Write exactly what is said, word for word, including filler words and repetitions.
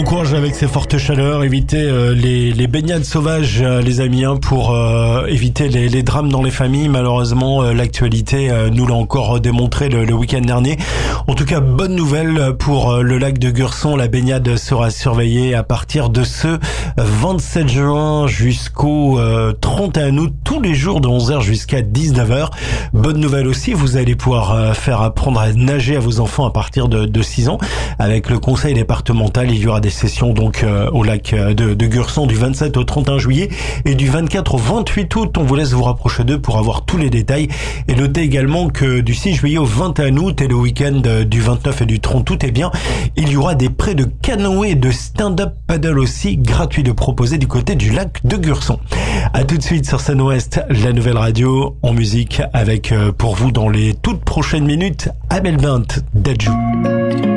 bon courage avec ces fortes chaleurs. Évitez euh, les, les baignades sauvages, euh, les amis, hein, pour euh, éviter les, les drames dans les familles. Malheureusement, euh, l'actualité euh, nous l'a encore démontré le, le week-end dernier. En tout cas, bonne nouvelle pour euh, le lac de Gurson. La baignade sera surveillée à partir de ce vingt-sept juin jusqu'au euh, trente et un août, tous les jours de onze heures jusqu'à dix-neuf heures. Bonne nouvelle aussi, vous allez pouvoir euh, faire apprendre à nager à vos enfants à partir de, de six ans. Avec le conseil départemental, il y aura des sessions donc euh, au lac de, de Gurson du vingt-sept au trente et un juillet et du vingt-quatre au vingt-huit août. On vous laisse vous rapprocher d'eux pour avoir tous les détails. Et notez également que du six juillet au vingt et un août et le week-end du vingt-neuf et du trente août, eh bien, il y aura des prêts de canoë et de stand-up paddle aussi gratuits de proposer du côté du lac de Gurson. À tout de suite sur Scène Ouest, la nouvelle radio en musique avec euh, pour vous dans les toutes prochaines minutes Abel Bent d'Adjou.